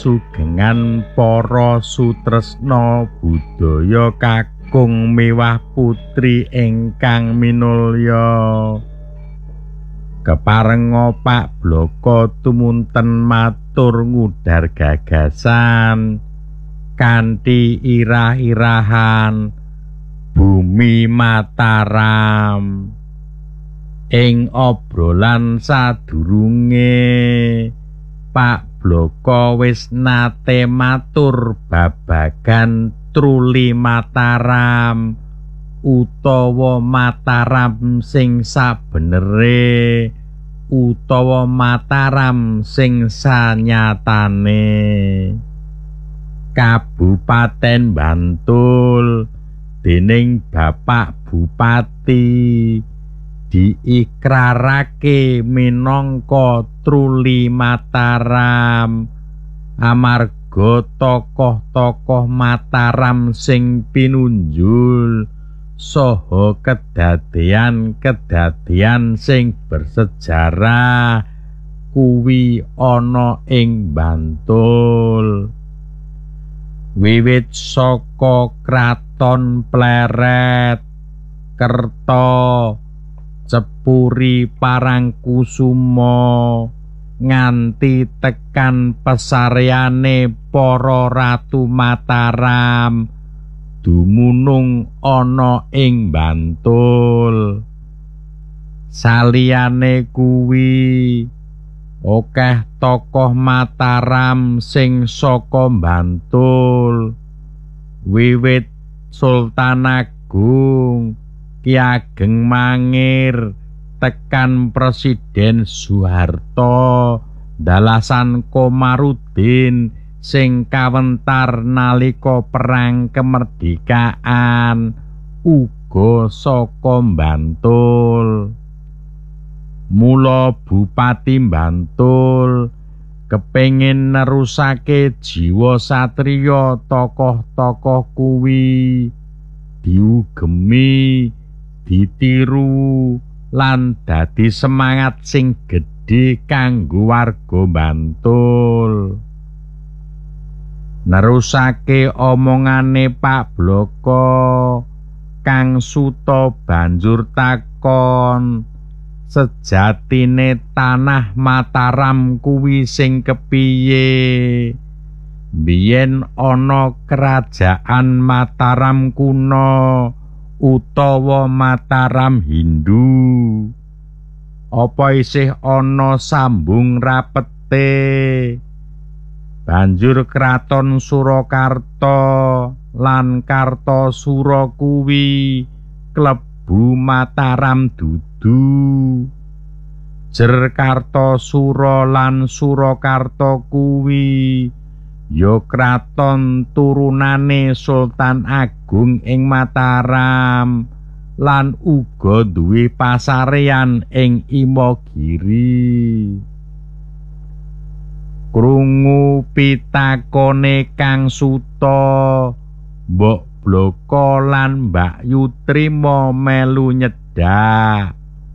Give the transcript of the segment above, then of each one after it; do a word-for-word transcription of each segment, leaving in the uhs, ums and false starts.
Sugengan para sutresna budaya kakung miwah putri ingkang minulya. Keparenga Pak Bloko tumunten matur ngudar gagasan kanthi irah-irahan Bumi Mataram. Ing obrolan sadurunge Pak Bloko wis nate matur babagan Truli Mataram utawa Mataram sing sabenere utawa Mataram sing sanyatane. Kabupaten Bantul dening Bapak Bupati diikrarake minangka Truli Mataram amarga tokoh-tokoh Mataram sing pinunjul saha kedadean-kedadean sing bersejarah kuwi ana ing Bantul. Wiwit saka Kraton Pleret, Kerto, Cepuri Parangkusumo nganti tekan pesareane para ratu Mataram dumunung ana ing Bantul. Saliyane kuwi akeh tokoh Mataram sing saka Bantul, wiwit Sultan Agung Ki Ageng Mangir tekan Presiden Soeharto dalasan Komarudin sing kawentar nalika perang kemerdekaan uga saka Bantul. Mula Bupati Bantul kepengin nerusake jiwa satriya tokoh-tokoh kuwi diugemi, ditiru lan dadi semangat sing gedhe kanggo warga Bantul. Nerusake omongane Pak Bloko, Kang Suto banjur takon, sejatine tanah Mataram kuwi sing kepiye? Biyen ana kerajaan Mataram kuno utawa Mataram Hindu? Apa isih ana sambung rapete? Banjur Kraton Surakarta lan Kartosura kuwi klebu Mataram dudu? Jer Kartosura lan Surakarta kuwi ya kraton turunane Sultan Agung ing Mataram lan uga duwe pasarean ing Imogiri. Krungu pitakone Kang Suto, Mbok Bloko lan Mbak Yutrima melu nyedak.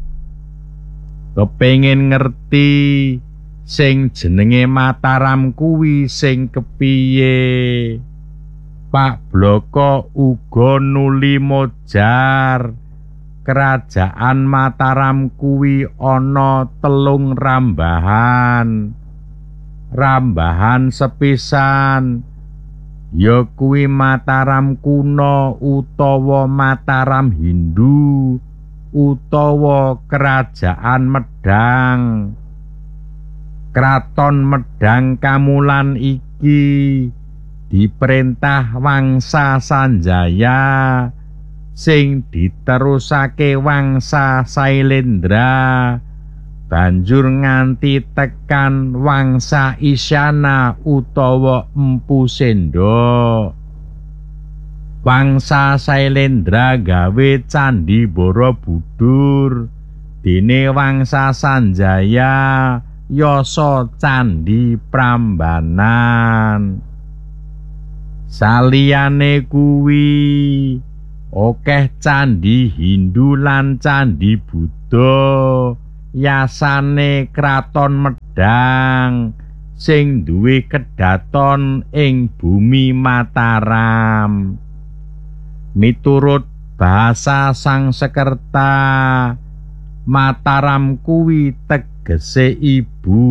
Kepengin ngerti sing jenenge Mataram kuwi sing kepiye. Pak Bloko uga nuli mojar kerajaan Mataram kuwi ana telung rambahan. Rambahan sepisan ya kuwi Mataram kuno utawa Mataram Hindu utawa Kerajaan Medang. Kraton Medang Kamulan iki diperintah Wangsa Sanjaya sing diterusake Wangsa Sailendra banjur nganti tekan Wangsa Isyana utawa Empu Sendok. Wangsa Sailendra gawe Candhi Borobudur, dene Wangsa Sanjaya yasa Candhi Prambanan. Saliyane kuwi akeh candhi Hindu lan candhi Buddha yasane Kraton Medang sing duwe kedaton ing bumi Mataram. Miturut bahasa Sangsekerta, Mataram kuwi tegese ibu.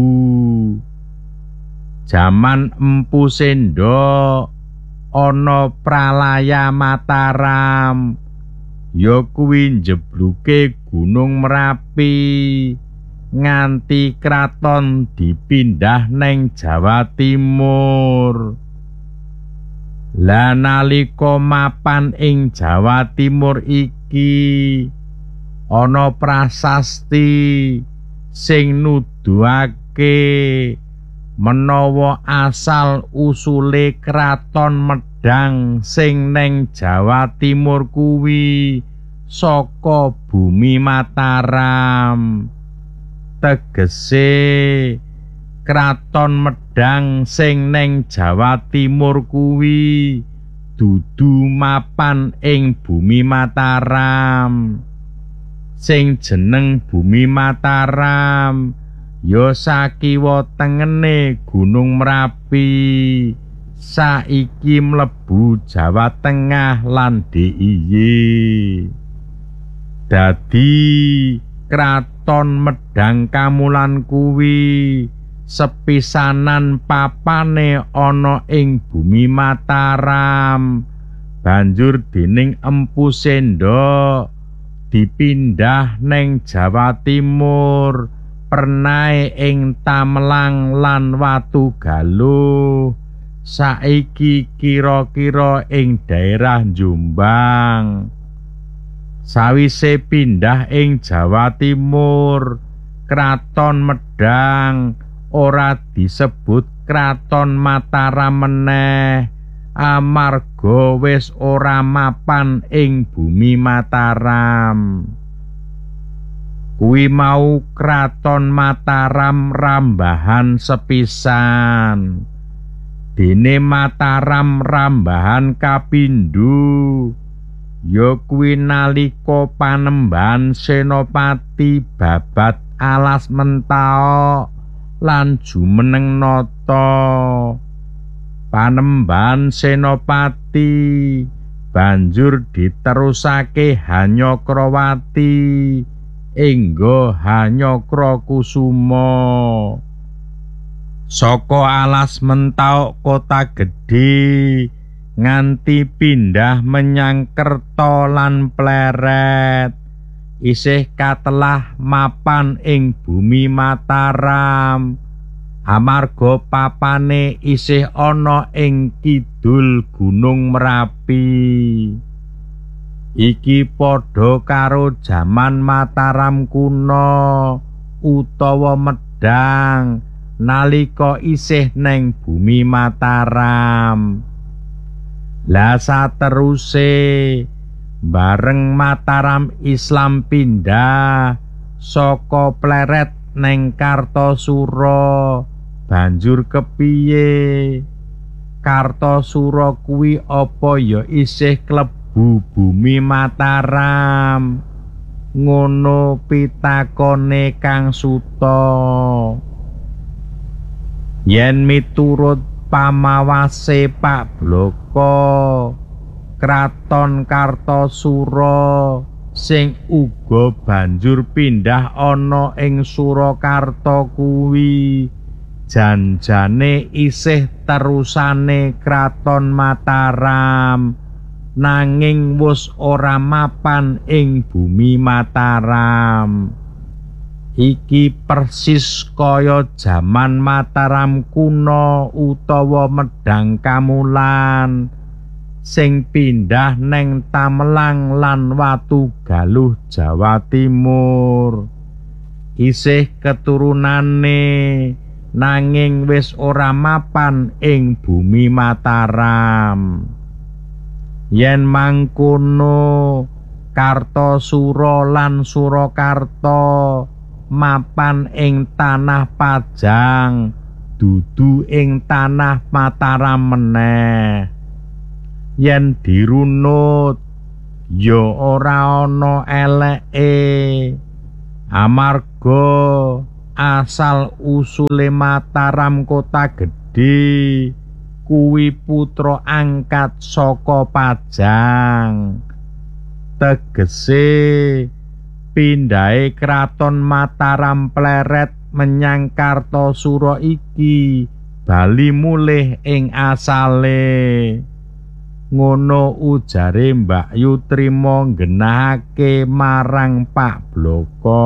Jaman Empu Sendok ana pralaya Mataram, ya kuwi njebluke Gunung Merapi nganti kraton dipindah neng Jawa Timur. Lah nalika mapan ing Jawa Timur iki ana prasasti sing nuduhake menawa asal usule kraton Medang sing neng Jawa Timur kuwi saka bumi Mataram. Tegese kraton Medang sing neng Jawa Timur kuwi dudu mapan ing bumi Mataram. Sing jeneng bumi Mataram ya sakiwa tengene Gunung Merapi, saiki mlebu Jawa Tengah lan D I Y. Dadi kraton Medang Kamulan kuwi sepisanan papane ana ing bumi Mataram, banjur dening Empu Sendok dipindah neng Jawa Timur, pernae ing Tamelang lan Watugaluh, saiki kira-kira ing daerah Jombang. Sawise pindah ing Jawa Timur, kraton Medang ora disebut kraton Mataram meneh amarga wis ora mapan ing bumi Mataram. Kuwi mau kraton Mataram rambahan sepisan. Dene Mataram rambahan kapindho ya kuwi nalika Panembahan Senopati babat alas Mentaok lan jumeneng nata. Panembahan Senopati banjur diterusake Hanyakrawati engga Hanyakrokusuma. Saka alas Mentaok Kota Gedhe nganti pindah menyang Kerto lan Pleret, isih katelah mapan ing bumi Mataram amarga papane isih ana ing kidul Gunung Merapi. Iki padha karo jaman Mataram kuno utawa Medang nalika isih neng bumi Mataram. Lah sateruse bareng Mataram Islam pindah saka Pleret neng Kartosuro, banjur kepiye? Kartosuro kuwi apa ya isih klebu bumi Mataram? Ngono pitakone Kang Suta. Yen miturut pamawase Pak Bloko, kraton Kartosuro sing uga banjur pindah ana ing Surakarta kuwi janjane isih terusane kraton Mataram, nanging wus ora mapan ing bumi Mataram. Iki persis kaya jaman Mataram kuno utawa Medang Kamulan sing pindah neng Tamelang lan Watugaluh Jawa Timur. Isih keturunane nanging wis ora mapan ing bumi Mataram. Yen mangkono Kartosuro lan Surakarta mapan ing tanah Pajang, dudu ing tanah Mataram meneh. Yen dirunut ya ora ana eleke amarga asal usule Mataram Kota Gedhe kuwi putra angkat saka Pajang. Tegese pindhahe kraton Mataram Pleret menyang Kartosura iki bali mulih ing asale. Ngono ujare Mbak Yu trima nggenahake marang Pak Bloko.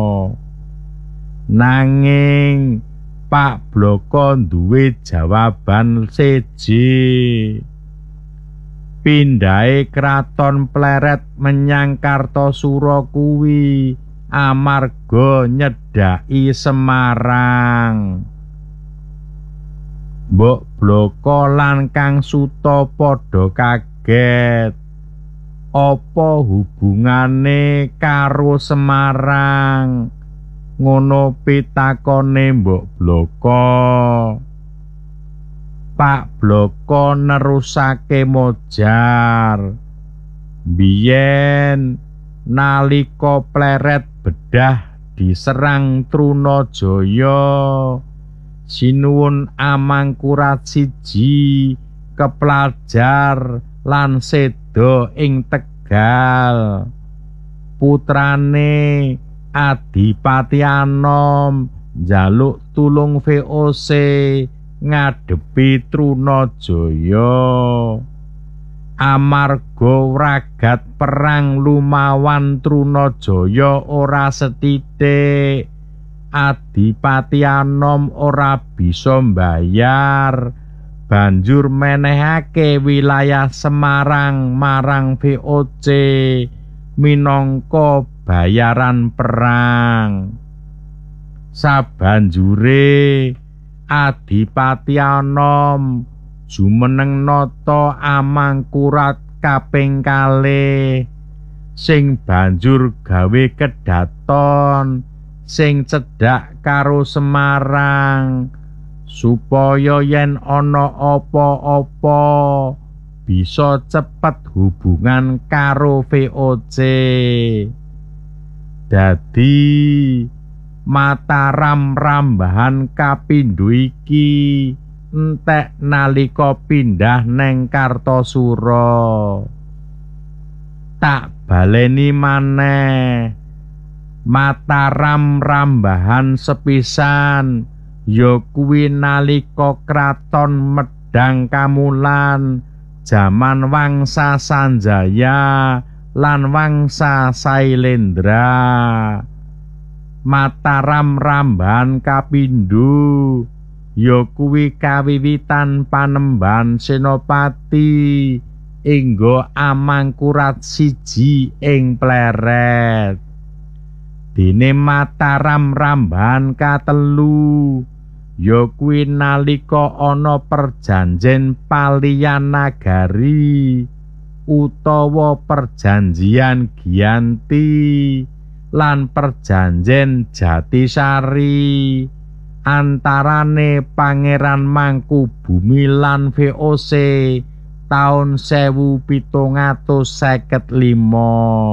Nanging Pak Bloko duwe jawaban seji. Pindhahe kraton Pleret menyang Kartosura kuwi amarga nyedhaki Semarang. Mbok Bloko lan Kang Suta padha kaget. Apa hubungane karo Semarang? Ngono pitakone Mbok Bloko. Pak Bloko nerusake mojar. Biyen nalika Pleret bedah diserang Trunajaya, Sinuwun Amangkurat siji kepelajar lan seda ing Tegal. Putrane Adipati Anom njaluk tulung V O C ngadepi Trunajaya. Amarga ragat perang lumawan Trunajaya ora sethithik, Adipati Anom ora bisa mbayar, banjur menehake wilayah Semarang marang V O C minangka bayaran perang. Sabanjure Adipati Anom jumeneng nata Amangkurat kaping kalih, sing banjur gawe kedaton sing cedhak karo Semarang supaya yen ana apa-apa bisa cepet hubungan karo V O C. Dadi Mataram Rambahan kapindho iki entek nalika pindah neng Kartosura. Tak baleni maneh, Mataram Rambahan sepisan ya kuwi nalika kraton Medang Kamulan jaman Wangsa Sanjaya lan Wangsa Sailendra. Mataram Rambahan kapindho ya kuwi kawiwitan panembahan Senopati enggo Amangkurat siji ing Pleret. Dene Mataram Rambahan katelu ya kuwi nalika ana perjanjen Paliyanagari utawa perjanjian Giyanti lan perjanjen Jatisari antarane Pangeran Mangkubumi lan V O C taun sewu pitung atus seket lima.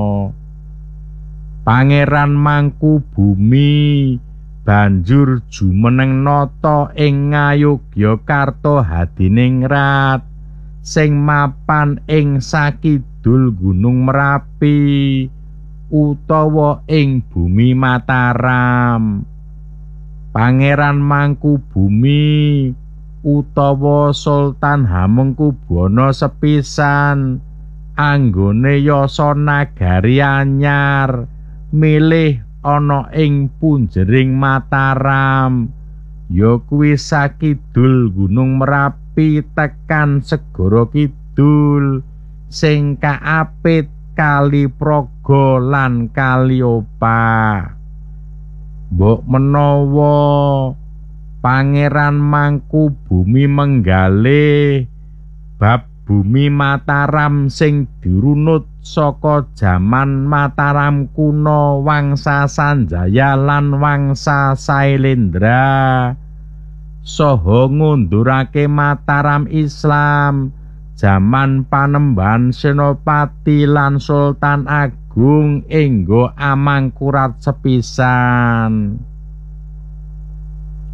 Pangeran Mangkubumi banjur jumeneng nata ing Ngayogyakarta Hadiningrat sing mapan ing sakidul Gunung Merapi utawa ing bumi Mataram. Pangeran Mangkubumi utawa Sultan Hamengkubuwana sepisan anggone yasa nagari anyar milih ana ing punjering Mataram, ya kuwi sakidul Gunung Merapi tekan segara kidul sing kaapit Kali Praga lan Kali Opa. Mbok menawa Pangeran Mangkubumi menggalih bab bumi Mataram sing dirunut saka jaman Mataram kuno Wangsa Sanjaya lan Wangsa Sailendra, saha ngundurake Mataram Islam jaman panembahan Senopati lan Sultan Agung enggo Amangkurat sepisan.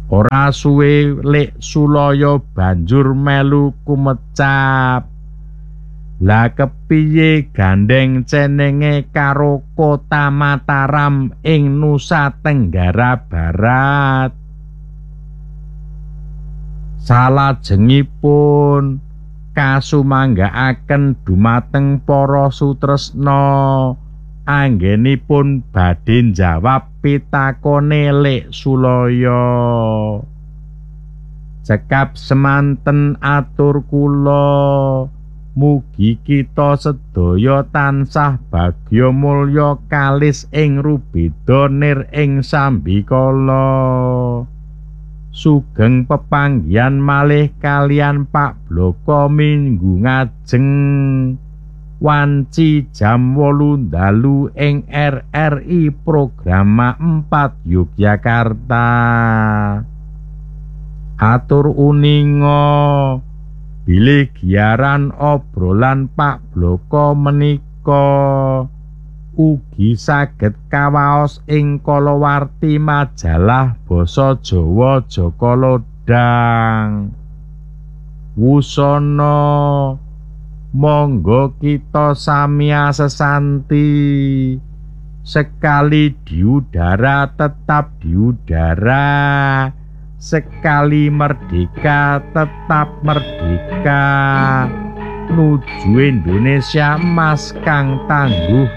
Ora suwe Lek Sulaya banjur melu kumecap. Lah kepiye gandeng cenenge karo Kota Mataram ing Nusa Tenggara Barat? Salajengipun kasumanggaaken dumateng para sutresna anggenipun badhe njawab pitakone Lek Sulaya. Cekap semanten atur kula, mugi kita sedaya tansah bagya mulya kalis ing rubeda nir ing sambikala. Sugeng pepanggihan malih kalian Pak Bloko minggu ngajeng wanci jam wolu dalu ing R R I Programa empat Yogyakarta. Atur uninga bilih giaran obrolan Pak Bloko menika ugi saged kawaos ing kalawarti majalah basa Jawa Jaka Lodang. Wusana monggo kita samya sesanti, sekali di udara tetap di udara, sekali merdeka tetap merdeka, nuju Indonesia emas kang tangguh